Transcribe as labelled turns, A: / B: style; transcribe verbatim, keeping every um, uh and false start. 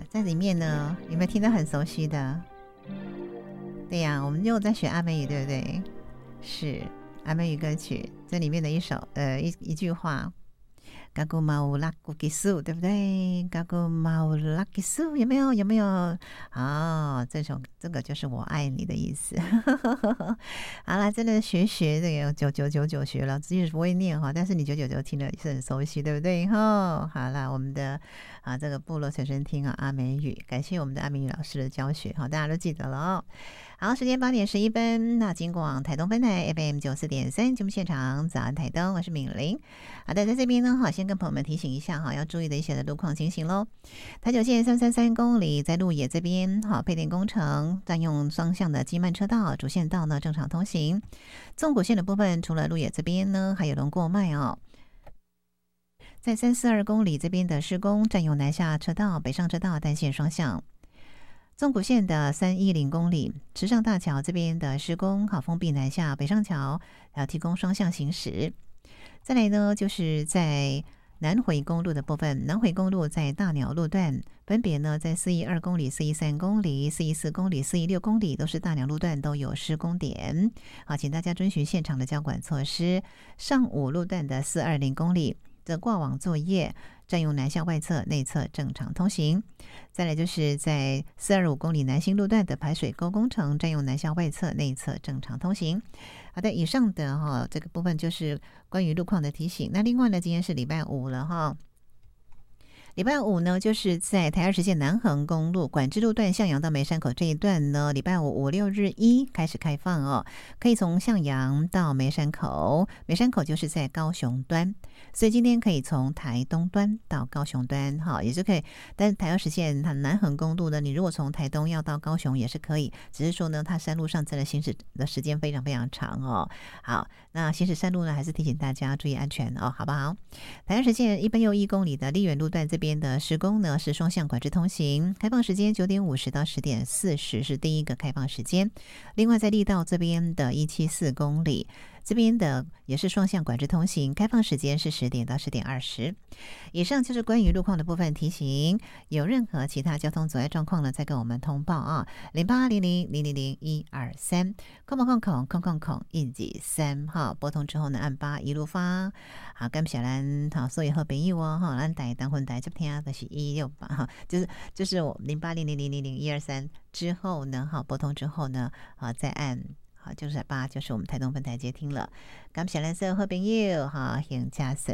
A: 在里面呢，有没有听到很熟悉的？对呀、啊，我们又在学阿美语，对不对？是阿美语歌曲，这里面的一首呃一一句话。嘎古毛拉古吉苏，对不对？嘎古毛拉吉苏，有没有？有没有？哦，这首这个就是我爱你的意思。好啦，真的学学这个九九九九学了，即使不会念哈，但是你九九九听了是很熟悉，对不对？哈，好啦，我们的啊这个部落随身听啊阿美语，感谢我们的阿美语老师的教学，好，大家都记得了哦。好，时间八点十一分，那金广台东分台 F M 九四点三节目现场，早安台东，我是敏玲。好的，在这边呢，好，先跟朋友们提醒一下哈，要注意的一些的路况情形喽。台九线三三三公里，在鹿野这边，好，配电工程占用双向的机慢车道，主线道呢正常通行。纵谷线的部分，除了鹿野这边呢，还有龙过脉哦。在三四二公里这边的施工，占用南下车道、北上车道单线双向。纵谷线的三一零公里，池上大桥这边的施工，好封闭南下北上桥，要提供双向行驶。再来呢，就是在南回公路的部分，南回公路在大鸟路段，分别呢在四一二公里、四一三公里、四一四公里、四一六公里，都是大鸟路段都有施工点。好，请大家遵循现场的交管措施。上武路段的四二零公里的挂网作业，占用南向外侧、内侧正常通行。再来就是在四二五公里南新路段的排水沟工程，占用南向外侧、内侧正常通行。好的，以上的哈这个部分就是关于路况的提醒。那另外呢，今天是礼拜五了哈。礼拜五呢，就是在台二十线南横公路管制路段向阳到梅山口这一段呢，礼拜五五六日一开始开放哦，可以从向阳到梅山口，梅山口就是在高雄端，所以今天可以从台东端到高雄端，哈，也是可以。但是台二十线它南横公路呢，你如果从台东要到高雄也是可以，只是说呢，它山路上真的行驶的时间非常非常长哦。好，那行驶山路呢，还是提醒大家注意安全哦，好不好？台二十线一奔又一公里的立远路段这边的施工呢是双向管制通行，开放时间九点五十到十点四十是第一个开放时间。另外在力道这边的一七四公里，这边的也是双向管制通行，开放时间是十点到十点二十。以上就是关于路况的部分提醒，有任何其他交通阻碍状况呢，再跟我们通报啊，零八零零零零零一二三，空空空空空空空一几三哈，拨通之后呢按八一路发。好，感谢咱好所有好朋友哦哈，咱台单混台这听的是一六八哈，就是就是我零八零零零零零一二三之后呢，好拨通之后呢，啊再按。好，就是八，就是我们台东分台接听了。感谢咱所有好朋友哈，迎驾驶。